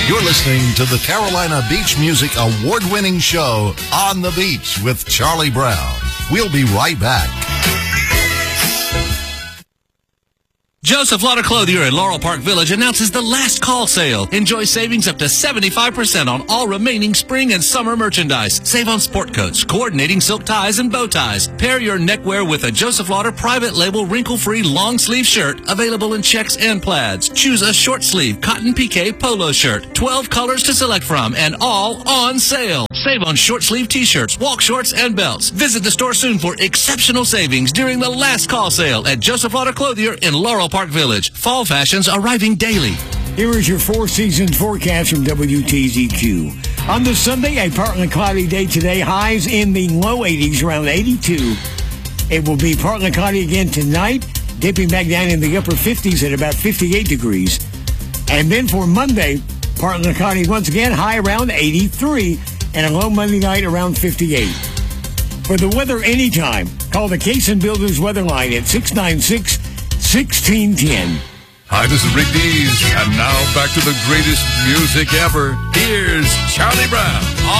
You're listening to the Carolina Beach Music Award-winning show, On the Beach with Charlie Brown. We'll be right back. Joseph Lauder Clothier in Laurel Park Village announces the last call sale. Enjoy savings up to 75% on all remaining spring and summer merchandise. Save on sport coats, coordinating silk ties, and bow ties. Pair your neckwear with a Joseph Lauder private label wrinkle-free long sleeve shirt available in checks and plaids. Choose a short sleeve cotton piqué polo shirt. 12 colors to select from and all on sale. Save on short sleeve t-shirts, walk shorts, and belts. Visit the store soon for exceptional savings during the last call sale at Joseph Lauder Clothier in Laurel Park Village. Fall fashions arriving daily. Here is your Four Seasons forecast from WTZQ. On this Sunday, a partly cloudy day today. Highs in the low 80s, around 82. It will be partly cloudy again tonight, dipping back down in the upper 50s at about 58 degrees. And then for Monday, partly cloudy once again, high around 83, and a low Monday night around 58. For the weather anytime, call the Cason Builders weather line at 696-1610. Hi, this is Rick Dees, and now back to the greatest music ever. Here's Charlie Brown.